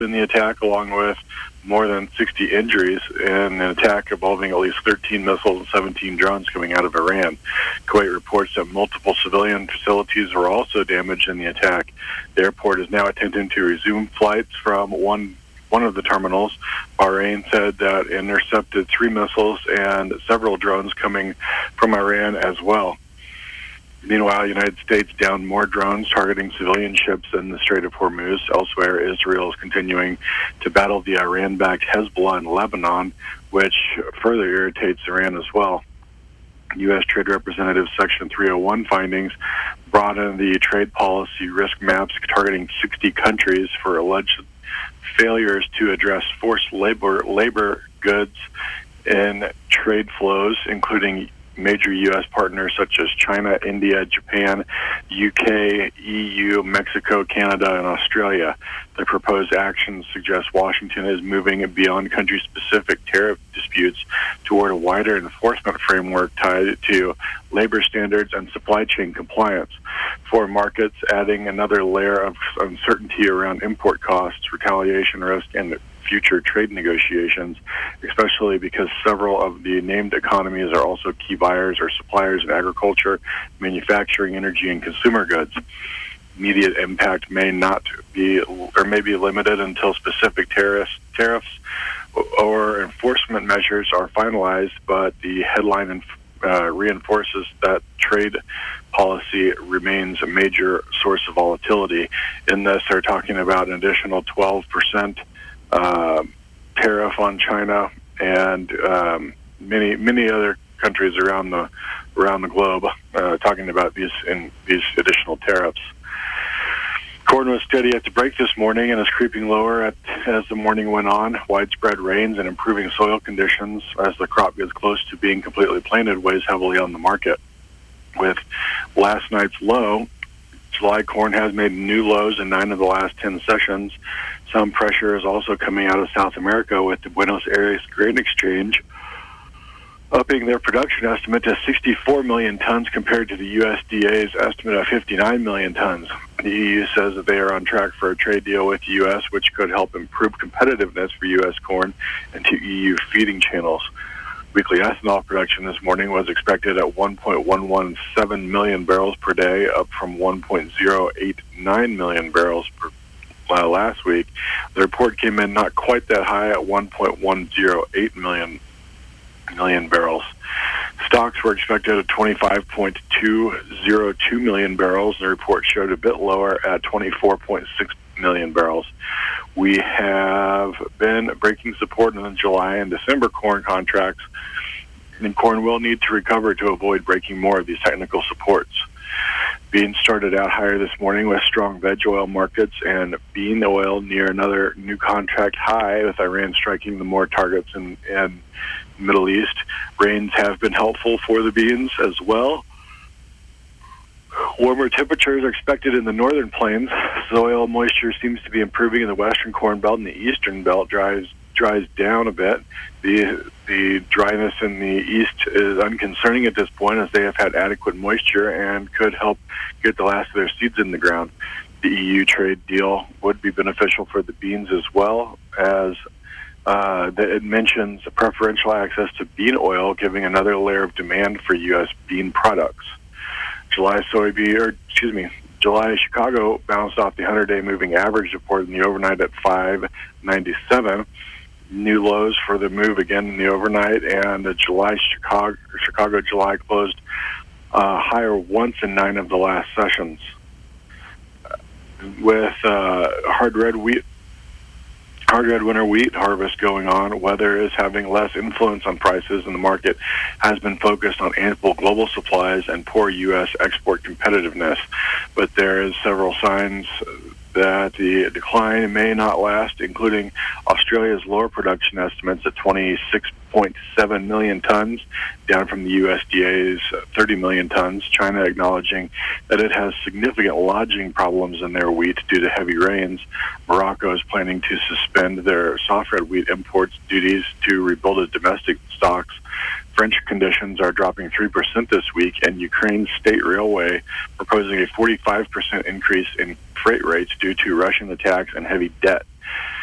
in the attack, along with more than 60 injuries in an attack involving at least 13 missiles and 17 drones coming out of Iran. Kuwait reports that multiple civilian facilities were also damaged in the attack. The airport is now attempting to resume flights from one of the terminals. Bahrain said that it intercepted 3 missiles and several drones coming from Iran as well. Meanwhile, the United States downed more drones targeting civilian ships in the Strait of Hormuz. Elsewhere, Israel is continuing to battle the Iran-backed Hezbollah in Lebanon, which further irritates Iran as well. U.S. Trade Representative Section 301 findings brought in the trade policy risk maps targeting 60 countries for alleged failures to address forced labor goods in trade flows, including major U.S. partners such as China, India, Japan, UK, EU, Mexico, Canada, and Australia. The proposed actions suggest Washington is moving beyond country-specific tariff disputes toward a wider enforcement framework tied to labor standards and supply chain compliance. For markets, adding another layer of uncertainty around import costs, retaliation risk, and future trade negotiations, especially because several of the named economies are also key buyers or suppliers in agriculture, manufacturing, energy, and consumer goods. Immediate impact may not be or may be limited until specific tariffs or enforcement measures are finalized, but the headline reinforces that trade policy remains a major source of volatility. In this, they're talking about an additional 12% tariff on China and many other countries around the globe talking about these additional tariffs. Corn was steady at the break this morning and is creeping lower as the morning went on. Widespread rains and improving soil conditions as the crop gets close to being completely planted weighs heavily on the market. With last night's low, July corn has made new lows in 9 of the last 10 sessions. Some pressure is also coming out of South America, with the Buenos Aires Grain Exchange upping their production estimate to 64 million tons compared to the USDA's estimate of 59 million tons. The EU says that they are on track for a trade deal with the U.S., which could help improve competitiveness for U.S. corn into EU feeding channels. Weekly ethanol production this morning was expected at 1.117 million barrels per day, up from 1.089 million barrels per last week. The report came in not quite that high at 1.108 million barrels. Stocks were expected at 25.202 million barrels. The report showed a bit lower at 24.6 million barrels. We have been breaking support in the July and December corn contracts, and corn will need to recover to avoid breaking more of these technical supports. Beans started out higher this morning with strong veg oil markets and bean oil near another new contract high, with Iran striking the more targets in the Middle East. Rains have been helpful for the beans as well. Warmer temperatures are expected in the northern plains. Soil moisture seems to be improving in the western corn belt, and the eastern belt dries down a bit. The dryness in the east is unconcerning at this point, as they have had adequate moisture and could help get the last of their seeds in the ground. The EU trade deal would be beneficial for the beans as well, as it mentions preferential access to bean oil, giving another layer of demand for U.S. bean products. July Chicago bounced off the 100-day moving average report in the overnight at 597. New lows for the move again in the overnight, and the Chicago July closed higher once in 9 of the last sessions. With hard red winter wheat harvest going on, weather is having less influence on prices, and the market has been focused on ample global supplies and poor U.S. export competitiveness. But there is several signs that the decline may not last, including Australia's lower production estimates at 26.7 million tons, down from the USDA's 30 million tons. China acknowledging that it has significant lodging problems in their wheat due to heavy rains. Morocco is planning to suspend their soft red wheat imports duties to rebuild its domestic stocks. French conditions are dropping 3% this week, and Ukraine's state railway proposing a 45% increase in freight rates due to Russian attacks and heavy debt.